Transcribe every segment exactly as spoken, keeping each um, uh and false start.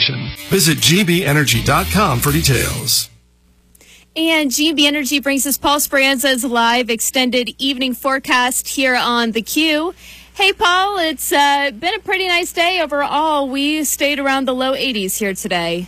station. Visit G B energy dot com for details. And G B Energy brings us Paul Speranza's live extended evening forecast here on the Q. Hey, Paul, it's uh, been a pretty nice day overall. We stayed around the low eighties here today.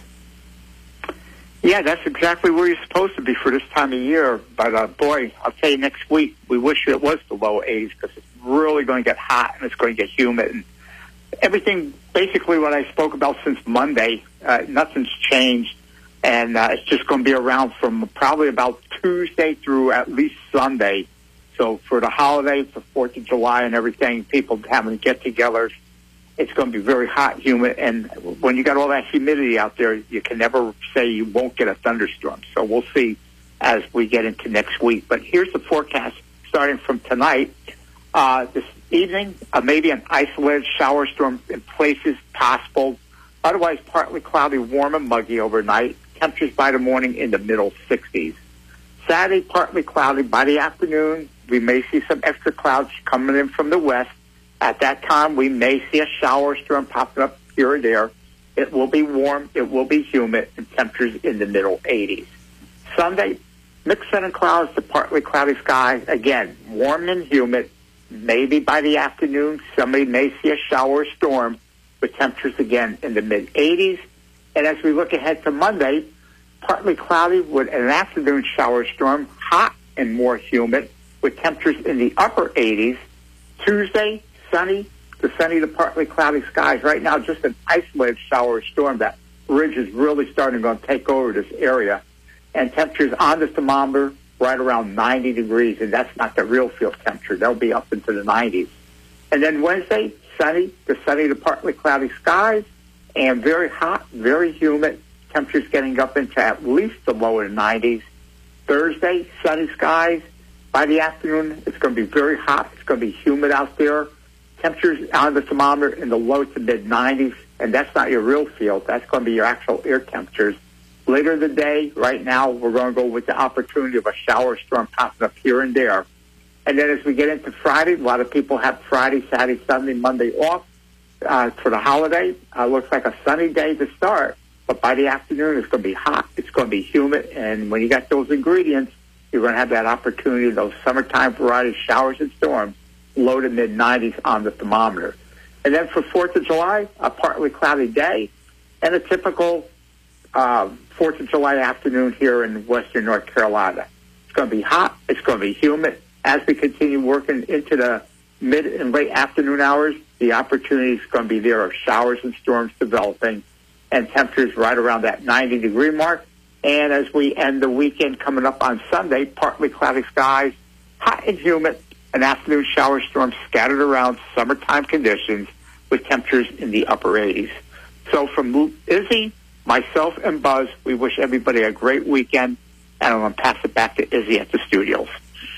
Yeah, that's exactly where you're supposed to be for this time of year. But, uh, boy, I'll tell you, next week, we wish it was the low eighties because it's really going to get hot and it's going to get humid. And everything, basically what I spoke about since Monday, uh, nothing's changed. And uh, it's just going to be around from probably about Tuesday through at least Sunday. So for the holiday, for fourth of July and everything, people having get-togethers, it's going to be very hot, humid. And when you got all that humidity out there, you can never say you won't get a thunderstorm. So we'll see as we get into next week. But here's the forecast starting from tonight. Uh, this evening, uh, maybe an isolated shower storm in places possible. Otherwise, partly cloudy, warm and muggy overnight. Temperatures by the morning in the middle sixties. Saturday, partly cloudy. By the afternoon, we may see some extra clouds coming in from the west. At that time, we may see a shower storm popping up here or there. It will be warm. It will be humid, and temperatures in the middle eighties. Sunday, mixed sun and clouds to partly cloudy skies. Again, warm and humid. Maybe by the afternoon, somebody may see a shower storm with temperatures again in the mid eighties. And as we look ahead to Monday, partly cloudy with an afternoon shower storm, hot and more humid, with temperatures in the upper eighties. Tuesday, sunny, the sunny to partly cloudy skies. Right now, just an isolated shower storm. That ridge is really starting to take over this area. And temperatures on the thermometer right around ninety degrees, and that's not the real field temperature. They'll be up into the nineties. And then Wednesday, sunny, the sunny to partly cloudy skies, and very hot, very humid. Temperatures getting up into at least the lower nineties. Thursday, sunny skies. By the afternoon, it's going to be very hot. It's going to be humid out there. Temperatures on the thermometer in the low to mid nineties, and that's not your real field. That's going to be your actual air temperatures. Later in the day, right now, we're going to go with the opportunity of a shower storm popping up here and there. And then as we get into Friday, a lot of people have Friday, Saturday, Sunday, Monday off uh, for the holiday. Uh, looks like a sunny day to start, but by the afternoon, it's going to be hot. It's going to be humid, and when you got those ingredients, you're going to have that opportunity, those summertime variety showers and storms, low to mid nineties on the thermometer. And then for fourth of July, a partly cloudy day, and a typical uh, fourth of July afternoon here in western North Carolina. It's going to be hot. It's going to be humid. As we continue working into the mid and late afternoon hours, the opportunity is going to be there of showers and storms developing, and temperatures right around that ninety degree mark. And as we end the weekend coming up on Sunday, partly cloudy skies, hot and humid, an afternoon shower storm scattered around summertime conditions with temperatures in the upper eighties. So from Izzy, myself, and Buzz, we wish everybody a great weekend, and I'm going to pass it back to Izzy at the studios.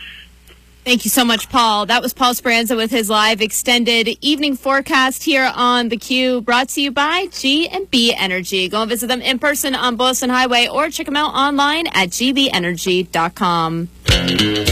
Thank you so much, Paul. That was Paul Speranza with his live extended evening forecast here on the Q, brought to you by G and B Energy. Go and visit them in person on Boylston Highway or check them out online at G B energy dot com.